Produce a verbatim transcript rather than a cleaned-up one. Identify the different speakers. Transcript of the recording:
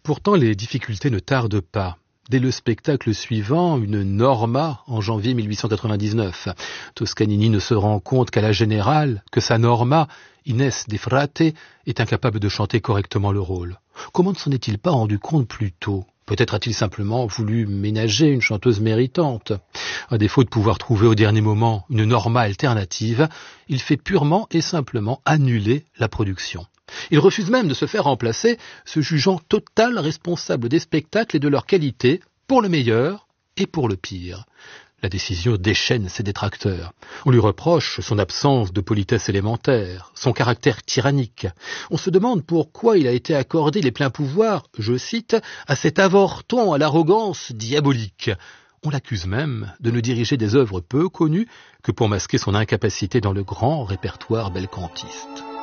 Speaker 1: Pourtant, les difficultés ne tardent pas. Dès le spectacle suivant, une Norma, en janvier mille huit cent quatre-vingt-dix-neuf, Toscanini ne se rend compte qu'à la Générale que sa Norma, Inès de Frate, est incapable de chanter correctement le rôle. Comment ne s'en est-il pas rendu compte plus tôt ? Peut-être a-t-il simplement voulu ménager une chanteuse méritante. À défaut de pouvoir trouver au dernier moment une Norma alternative, il fait purement et simplement annuler la production. Il refuse même de se faire remplacer, se jugeant total responsable des spectacles et de leur qualité, pour le meilleur et pour le pire. La décision déchaîne ses détracteurs. On lui reproche son absence de politesse élémentaire, son caractère tyrannique. On se demande pourquoi il a été accordé les pleins pouvoirs, je cite, à cet avorton à l'arrogance diabolique. On l'accuse même de ne diriger des œuvres peu connues que pour masquer son incapacité dans le grand répertoire belcantiste.